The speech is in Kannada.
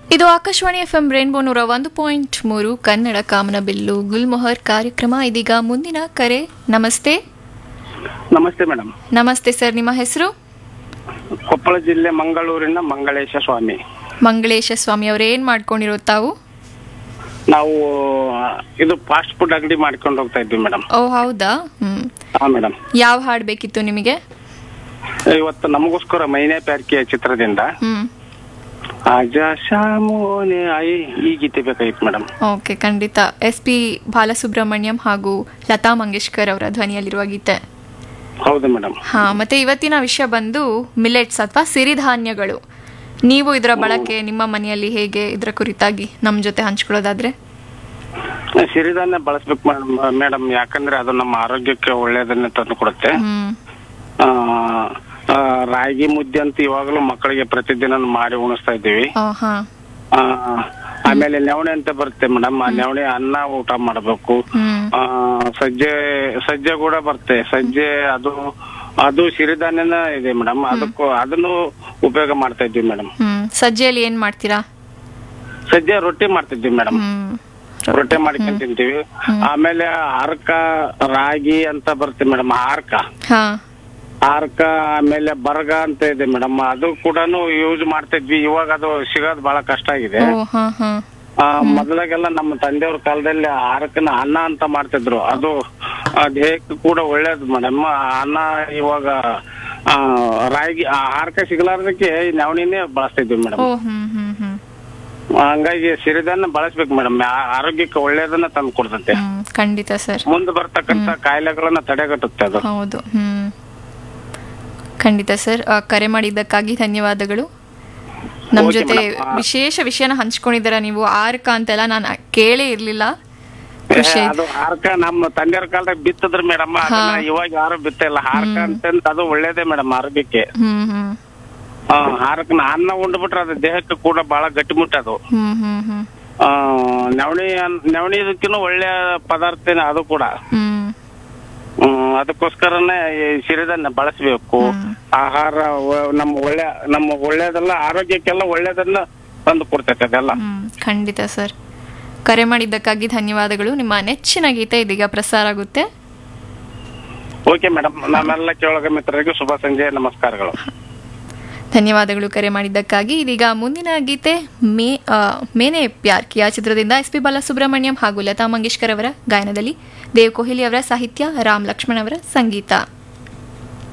ಇದು ಆಕಾಶವಾಣಿ ಎಫ್ಎಂ ರೇನ್ಬೋ 101.3 ಕನ್ನಡ ಕಾಮನಬಿಲ್ಲು ಗುಲ್ಮೊಹರ್ ಕಾರ್ಯಕ್ರಮ. ಇದೀಗ ಮುಂದಿನ ಕರೆ. ನಮಸ್ತೆ. ನಮಸ್ತೆ ಮೇಡಮ್. ನಮಸ್ತೆ ಸರ್, ನಿಮ್ಮ ಹೆಸರು? ಕೊಪ್ಪಳ ಜಿಲ್ಲೆ ಮಂಗಳೂರಿನ ಮಂಗಳೇಶ ಸ್ವಾಮಿ. ಮಂಗಳೇಶ ಸ್ವಾಮಿ ಅವರೇ, ಏನ್ ಮಾಡ್ಕೊಂಡಿರೋ ತಾವು? ನಾವು ಇದು ಫಾಸ್ಟ್ ಫುಡ್ ಅಂಗಡಿ ಮಾಡ್ಕೊಂಡು ಹೋಗ್ತಾ ಇದ್ವಿ ಮೇಡಮ್. ಓ ಹೌದಾ? ಹಾ ಮೇಡಮ್. ಯಾವ ಹಾಡ್ ಬೇಕಿತ್ತು ನಿಮಗೆ? ಇವತ್ತು ನಮಗೋಸ್ಕರ ಮೈನೆ ಪ್ಯಾರ್ಕಿಯ ಚಿತ್ರದಿಂದ ಆಜಾ ಶಾಮೋನೆ ಆಯಿ ಈ ಗೀತೆ ಬೇಕಾಗಿತ್ತು ಮೇಡಮ್. ಓಕೆ, ಖಂಡಿತ. SP ಬಾಲಸುಬ್ರಹ್ಮಣ್ಯಂ ಹಾಗೂ ಲತಾ ಮಂಗೇಶ್ಕರ್ ಅವರ ಧ್ವನಿಯಲ್ಲಿರುವ ಗೀತೆ. ಹೌದು ಮೇಡಮ್. ಹಾ, ಮತ್ತೆ ಇವತ್ತಿನ ವಿಷಯ ಬಂದು ಮಿಲೆಟ್ಸ್ ಅಥವಾ ಸಿರಿಧಾನ್ಯಗಳು. ನೀವು ಇದರ ಬಳಕೆ ನಿಮ್ಮ ಮನೆಯಲ್ಲಿ ಹೇಗೆ, ಇದರ ಕುರಿತಾಗಿ ನಮ್ಮ ಜೊತೆ ಹಂಚ್ಕೊಳ್ಳೋದಾದ್ರೆ? ಸಿರಿಧಾನ್ಯ ಬಳಸ್ಬೇಕು ಮೇಡಮ್, ಯಾಕಂದ್ರೆ ಅದು ನಮ್ಮ ಆರೋಗ್ಯಕ್ಕೆ ಒಳ್ಳೆಯದನ್ನ ತಂದು ಕೊಡುತ್ತೆ. ರಾಗಿ ಮುದ್ದೆ ಅಂತ ಇವಾಗಲೂ ಮಕ್ಕಳಿಗೆ ಪ್ರತಿದಿನ ಮಾಡಿ ಉಣಿಸ್ತಾ ಇದ್ದೀವಿ. ಆಮೇಲೆ ನವಣೆ ಅಂತ ಬರುತ್ತೆ ಮೇಡಮ್, ಆ ನವಣೆ ಅನ್ನ ಊಟ ಮಾಡಬೇಕು. ಸಜ್ಜೆ ಕೂಡ ಬರುತ್ತೆ, ಸಜ್ಜೆ ಅದು ಸಿರಿಧಾನ್ಯನ ಇದೆ ಮೇಡಮ್, ಅದನ್ನು ಉಪಯೋಗ ಮಾಡ್ತಾ ಇದ್ವಿ ಮೇಡಮ್. ಸಜ್ಜೆಯಲ್ಲಿ ಏನ್ ಮಾಡ್ತೀರಾ? ಸಜ್ಜೆ ರೊಟ್ಟಿ ಮಾಡ್ತಿದ್ವಿ ಮೇಡಮ್, ರೊಟ್ಟಿ ಮಾಡ್ಕೊಂಡ್ ತಿಂತೀವಿ. ಆಮೇಲೆ ಹಾರ್ಕ ರಾಗಿ ಅಂತ ಬರುತ್ತೆ ಮೇಡಮ್, ಹಾರ್ಕ ಆಮೇಲೆ ಬರಗ ಅಂತ ಇದೆ ಮೇಡಮ್, ಅದು ಕೂಡ ಯೂಸ್ ಮಾಡ್ತಾ ಇದ್ವಿ. ಇವಾಗ ಅದು ಸಿಗೋದು ಬಹಳ ಕಷ್ಟ ಆಗಿದೆ. ಮೊದಲಾಗೆಲ್ಲ ನಮ್ಮ ತಂದೆಯವ್ರ ಕಾಲದಲ್ಲಿ ಹಾರಕನ ಅನ್ನ ಅಂತ ಮಾಡ್ತಿದ್ರು, ಅದು ದೇಹಕ್ಕೆ ಕೂಡ ಒಳ್ಳೇದು ಮೇಡಮ್. ಅನ್ನ ಇವಾಗ ರಾಗಿ ಹಾರ್ಕ ಸಿಗಲಾರ್ದಕ್ಕೆ ನವಣಿನೇ ಬಳಸ್ತಾ ಇದ್ವಿ ಮೇಡಮ್. ಹಂಗಾಗಿ ಸಿರಿಧಾನ್ಯ ಬಳಸ್ಬೇಕು ಮೇಡಮ್, ಆರೋಗ್ಯಕ್ಕೆ ಒಳ್ಳೇದನ್ನ ತಂದು ಕೊಡ್ತೈತೆ. ಖಂಡಿತ ಸರ್. ಮುಂದೆ ಬರ್ತಕ್ಕಂತ ಕಾಯಿಲೆಗಳನ್ನ ತಡೆಗಟ್ಟುತ್ತೆ ಅದು. ಹೌದು. ಖಂಡಿತ ಸರ್. ಕರೆ ಮಾಡಿದ್ದಕ್ಕಾಗಿ ಧನ್ಯವಾದಗಳು. ನಮ್ ಜೊತೆ ವಿಶೇಷ ವಿಷಯನ ಹಂಚ್ಕೊಂಡಿದ್ದೀರಾ ನೀವು. ಆರ್ಕ ಅಂತೆಲ್ಲ ನಾನು ಕೇಳೇ ಇರ್ಲಿಲ್ಲ. ಅದು ಹಾರ್ಕ ನಮ್ಮ ತಂದೆಯವ್ರ ಕಾಲದಾಗ ಬಿತ್ತದ್ರ ಮೇಡಮ್, ಇವಾಗ ಯಾರು ಬಿತ್ತ ಇಲ್ಲ. ಹಾರ್ಕ ಅಂತ ಅದು ಒಳ್ಳೇದೇ ಮೇಡಮ್ ಆರೋಗ್ಯಕ್ಕೆ. ಹಾರಕನ ಅನ್ನ ಉಂಡ್ಬಿಟ್ರೆ ಅದು ದೇಹಕ್ಕೆ ಕೂಡ ಬಹಳ ಗಟ್ಟಿಮುಟ್ಟದು. ನವಣಿದಕ್ಕಿನ್ನೂ ಒಳ್ಳೆ ಪದಾರ್ಥ ಅದು ಕೂಡ. ಅದಕ್ಕೋಸ್ಕರನೇ ಸಿರಿಧಾನ್ಯ ಬಳಸಬೇಕು. ಆಹಾರ ನಮ್ಮ ಒಳ್ಳೇದೆಲ್ಲ ಆರೋಗ್ಯಕ್ಕೆಲ್ಲ ಒಳ್ಳೇದನ್ನ ತಂದು ಕೊಡ್ತೈತೆ ಅದೆಲ್ಲ. ಖಂಡಿತ ಸರ್. ಕರೆ ಮಾಡಿದ್ದಕ್ಕಾಗಿ ಧನ್ಯವಾದಗಳು. ನಿಮ್ಮ ನೆಚ್ಚಿನ ಗೀತೆ ಇದೀಗ ಪ್ರಸಾರ ಆಗುತ್ತೆ. ಓಕೆ ಮೇಡಮ್, ನಮ್ಮೆಲ್ಲ ಕೇಳೋಗ ಮಿತ್ರರಿಗೂ ಶುಭ ಸಂಜೆ, ನಮಸ್ಕಾರಗಳು. ಧನ್ಯವಾದಗಳು ಕರೆ ಮಾಡಿದ್ದಕ್ಕಾಗಿ. ಇದೀಗ ಮುಂದಿನ ಗೀತೆ ಮೇನೆ ಪ್ಯಾರ್ ಕಿಯಾ ಚಿತ್ರದಿಂದ SP ಬಾಲಸುಬ್ರಹ್ಮಣ್ಯಂ ಹಾಗೂ ಲತಾ ಮಂಗೇಶ್ಕರ್ ಅವರ ಗಾಯನದಲ್ಲಿ, ದೇವ್ ಕೊಹ್ಲಿ ಅವರ ಸಾಹಿತ್ಯ, ರಾಮ್ ಲಕ್ಷ್ಮಣ್ ಅವರ ಸಂಗೀತ.